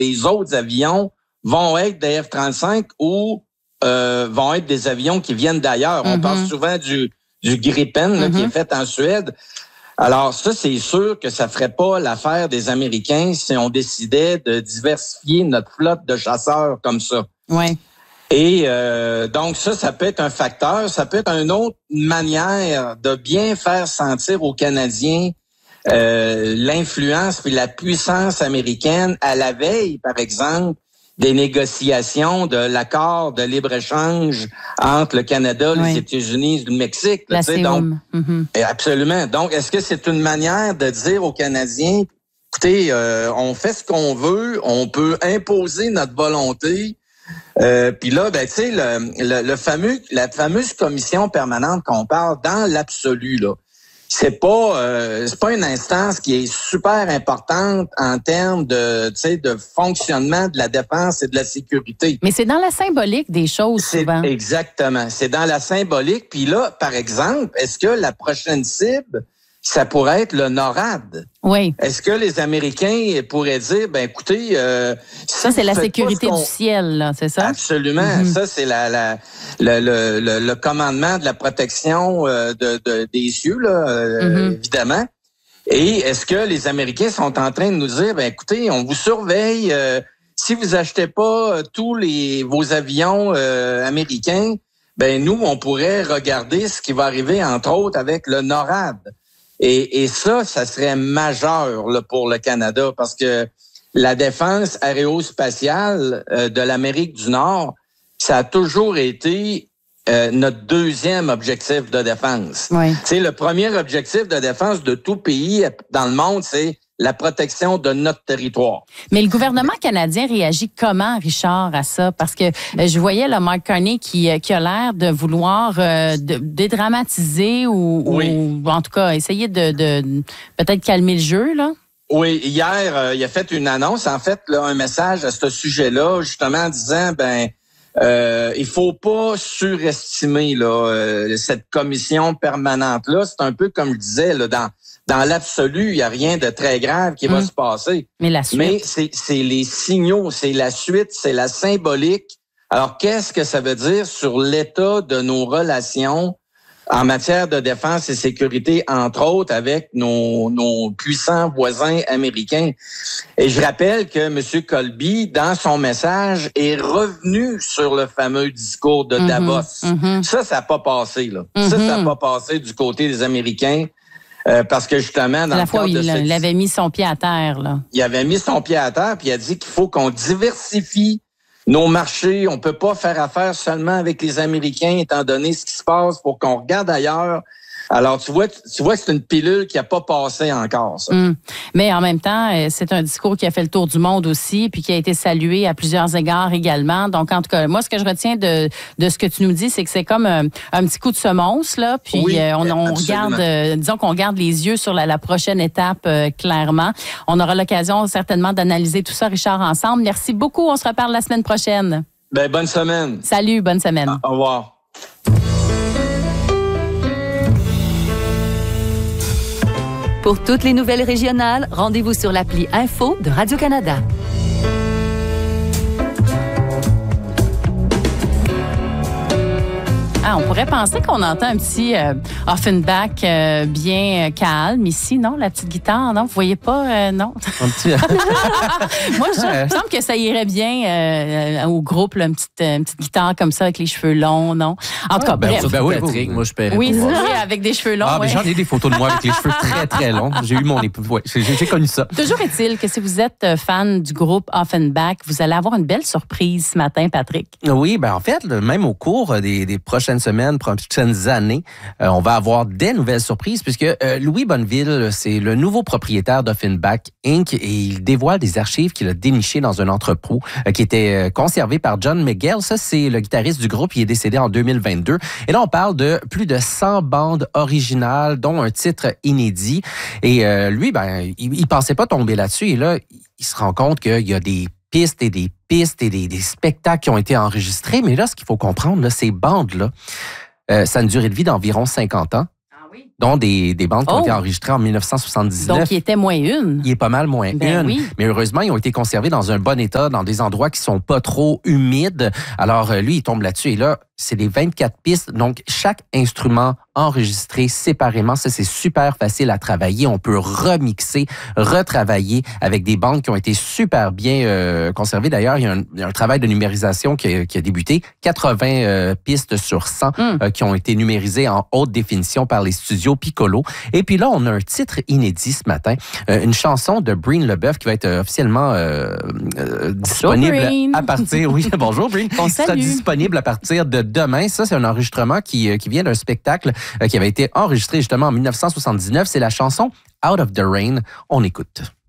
les autres avions vont être des F-35 ou vont être des avions qui viennent d'ailleurs. On parle souvent du Gripen là, qui est fait en Suède. Alors ça, c'est sûr que ça ferait pas l'affaire des Américains si on décidait de diversifier notre flotte de chasseurs comme ça. Oui. Et donc ça peut être un facteur. Ça peut être une autre manière de bien faire sentir aux Canadiens l'influence et la puissance américaine à la veille, par exemple, des négociations de l'accord de libre-échange entre le Canada, les États-Unis, le Mexique. La COM. Absolument. Donc, est-ce que c'est une manière de dire aux Canadiens, écoutez, on fait ce qu'on veut, on peut imposer notre volonté. Puis là, ben tu sais, la fameuse commission permanente qu'on parle dans l'absolu là, c'est pas une instance qui est super importante en termes de fonctionnement de la défense et de la sécurité. Mais c'est dans la symbolique des choses souvent. Exactement, c'est dans la symbolique. Puis là, par exemple, est-ce que la prochaine cible ça pourrait être le NORAD? Oui. Est-ce que les Américains pourraient dire, ben écoutez... ça, c'est la sécurité du ciel, là, c'est ça? Absolument. Ça, c'est le commandement de la protection des cieux, là, évidemment. Et est-ce que les Américains sont en train de nous dire, ben écoutez, on vous surveille, si vous achetez pas tous vos avions américains, ben nous, on pourrait regarder ce qui va arriver, entre autres, avec le NORAD. Et ça serait majeur là, pour le Canada parce que la défense aérospatiale de l'Amérique du Nord, ça a toujours été notre deuxième objectif de défense. Oui. C'est le premier objectif de défense de tout pays dans le monde, c'est la protection de notre territoire. Mais le gouvernement canadien réagit comment, Richard, à ça? Parce que je voyais là, Mark Carney qui a l'air de vouloir dédramatiser ou en tout cas essayer de peut-être calmer le jeu, là. Oui, hier, il a fait une annonce, en fait, là, un message à ce sujet-là, justement en disant, il faut pas surestimer là cette commission permanente-là. C'est un peu comme je disais, là, dans l'absolu, il n'y a rien de très grave qui va se passer. Mais la suite. Mais c'est les signaux, c'est la suite, c'est la symbolique. Alors, qu'est-ce que ça veut dire sur l'état de nos relations en matière de défense et sécurité, entre autres, avec nos puissants voisins américains? Et je rappelle que M. Colby, dans son message, est revenu sur le fameux discours de Davos. Ça n'a pas passé, là. Ça n'a pas passé du côté des Américains. Parce que justement, dans la fois où il avait mis son pied à terre, là. Il avait mis son pied à terre, puis il a dit qu'il faut qu'on diversifie nos marchés. On peut pas faire affaire seulement avec les Américains, étant donné ce qui se passe, pour qu'on regarde ailleurs. Alors, tu vois que c'est une pilule qui a pas passé encore, ça. Mais en même temps, c'est un discours qui a fait le tour du monde aussi, puis qui a été salué à plusieurs égards également. Donc, en tout cas, moi, ce que je retiens de ce que tu nous dis, c'est que c'est comme un petit coup de semonce, là. Puis, on regarde, disons qu'on garde les yeux sur la prochaine étape, clairement. On aura l'occasion certainement d'analyser tout ça, Richard, ensemble. Merci beaucoup. On se reparle la semaine prochaine. Bonne semaine. Salut, bonne semaine. Au revoir. Pour toutes les nouvelles régionales, rendez-vous sur l'appli Info de Radio-Canada. On pourrait penser qu'on entend un petit Offenbach bien calme ici, non? La petite guitare, non? Vous voyez pas, non? Un petit... Moi, il me semble que ça irait bien au groupe, là, une petite guitare comme ça avec les cheveux longs, non? En tout cas, bref. Patrick, moi, je paierais oui, avec des cheveux longs. Mais j'en ai des photos de moi avec les cheveux très, très longs. J'ai eu mon époux. Ouais, j'ai connu ça. Toujours est-il que si vous êtes fan du groupe Offenbach, vous allez avoir une belle surprise ce matin, Patrick. Oui, en fait, même au cours des prochaines semaines, prochaines années, on va avoir des nouvelles surprises puisque Louis Bonneville, c'est le nouveau propriétaire d'Offenbach Inc. et il dévoile des archives qu'il a dénichées dans un entrepôt qui était conservé par John Miguel. Ça, c'est le guitariste du groupe. Il est décédé en 2022. Et là, on parle de plus de 100 bandes originales, dont un titre inédit. Et lui, il pensait pas tomber là-dessus. Et là, il se rend compte qu'il y a des pistes et des spectacles qui ont été enregistrés. Mais là, ce qu'il faut comprendre, là, ces bandes-là, ça a une durée de vie d'environ 50 ans. Ah oui? dont des bandes qui ont été enregistrées en 1979. Donc, il était moins une. Il est pas mal moins une. Oui. Mais heureusement, ils ont été conservés dans un bon état, dans des endroits qui sont pas trop humides. Alors, lui, il tombe là-dessus. Et là, c'est les 24 pistes. Donc, chaque instrument enregistré séparément. Ça, c'est super facile à travailler. On peut remixer, retravailler avec des bandes qui ont été super bien conservées. D'ailleurs, il y a un travail de numérisation qui a débuté. 80 pistes sur 100 qui ont été numérisées en haute définition par les studios Piccolo. Et puis là, on a un titre inédit ce matin. Une chanson de Breen LeBeuf qui va être officiellement disponible à partir... Oui, bonjour Breen. Qui sera disponible à partir de demain. Ça, c'est un enregistrement qui vient d'un spectacle qui avait été enregistré justement en 1979. C'est la chanson Out of the Rain. On écoute.